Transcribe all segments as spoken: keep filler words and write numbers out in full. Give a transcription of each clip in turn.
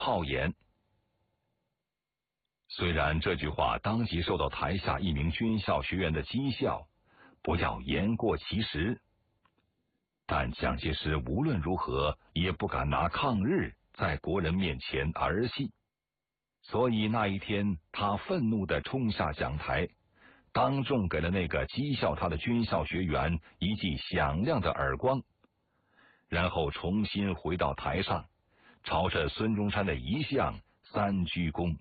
炮眼。虽然这句话当即受到台下一名军校学员的讥笑，不要言过其实，但蒋介石无论如何也不敢拿抗日在国人面前儿戏，所以那一天他愤怒地冲下讲台，当众给了那个讥笑他的军校学员一记响亮的耳光，然后重新回到台上，朝着孙中山的遗像三鞠躬。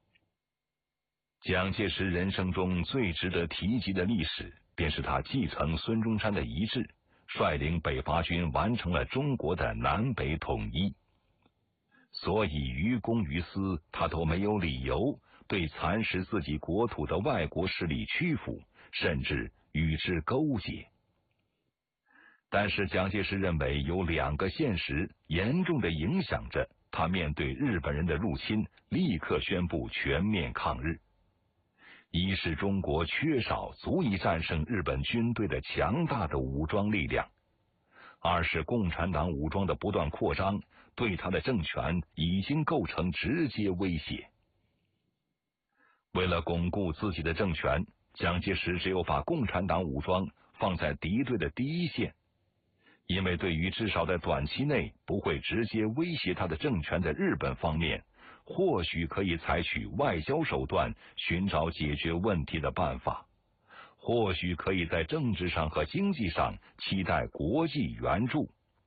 蒋介石人生中最值得提及的历史，便是他继承孙中山的遗志，率领北伐军完成了中国的南北统一。所以于公于私，他都没有理由对蚕食自己国土的外国势力屈服，甚至与之勾结。但是蒋介石认为有两个现实严重的影响着他面对日本人的入侵立刻宣布全面抗日。一是中国缺少足以战胜日本军队的强大的武装力量，二是共产党武装的不断扩张对他的政权已经构成直接威胁。为了巩固自己的政权，蒋介石只有把共产党武装放在敌对的第一线，因为对于至少在短期内不会直接威胁他的政权的日本方面，或许可以采取外交手段寻找解决问题的办法，或许可以在政治上和经济上期待国际援助。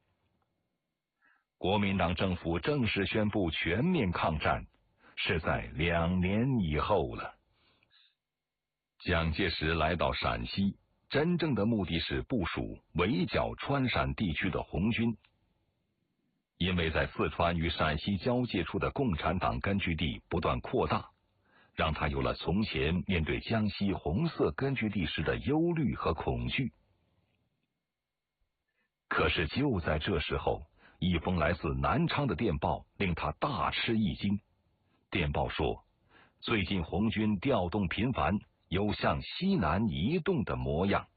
国民党政府正式宣布全面抗战，是在两年以后了。蒋介石来到陕西，真正的目的是部署围剿川陕地区的红军。因为在四川与陕西交界处的共产党根据地不断扩大，让他有了从前面对江西红色根据地时的忧虑和恐惧。可是就在这时候，一封来自南昌的电报令他大吃一惊。电报说，最近红军调动频繁，有向西南移动的模样。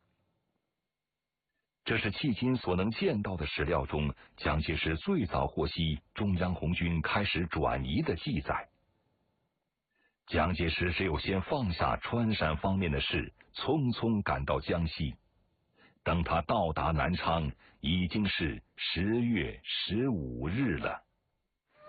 这是迄今所能见到的史料中，蒋介石最早获悉中央红军开始转移的记载。蒋介石只有先放下川陕方面的事，匆匆赶到江西。等他到达南昌，已经是十月十五日了。